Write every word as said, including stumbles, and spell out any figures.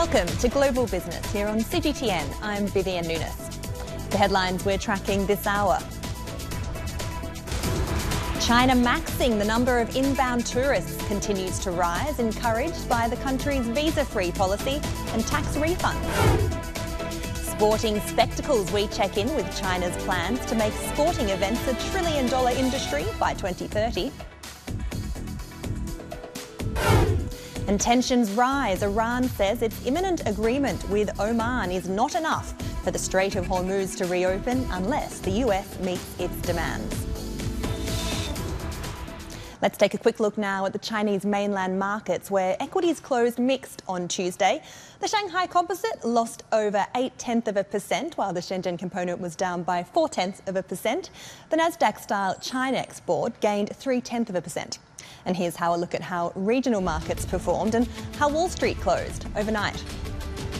Welcome to Global Business here on C G T N. I'm Vivian Nunes. The headlines we're tracking this hour. China maxing the number of inbound tourists continues to rise, encouraged by the country's visa-free policy and tax refunds. Sporting spectacles, we check in with China's plans to make sporting events a trillion dollar industry by twenty thirty. And tensions rise. Iran says its imminent agreement with Oman is not enough for the Strait of Hormuz to reopen unless the U S meets its demands. Let's take a quick look now at the Chinese mainland markets, where equities closed mixed on Tuesday. The Shanghai Composite lost over eight tenths of a percent, while the Shenzhen Component was down by four tenths of a percent. The Nasdaq-style Chinex board gained three tenths of a percent. And here's how a look at how regional markets performed and how Wall Street closed overnight.